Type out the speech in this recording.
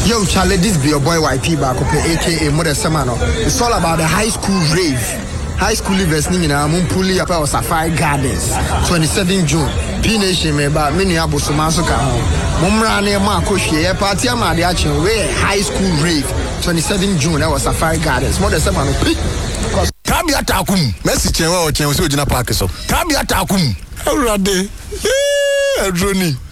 Yo, Charlie, this be your boy YP Bakope, aka Mother Semano. It's all about the high school rave. High school livers in Mumpuli Apa Safari Gardens, 27 June. P Nation me ba mini abo sumaso ka ho. Mumra ne ma ko hwe party ama de ache we high school rave 27 June that was Safari Gardens. Mother Semano. Kabi atakum. Messi chenwa o chenwo si ojina park so. Kabi atakum. Awurade. Adroni.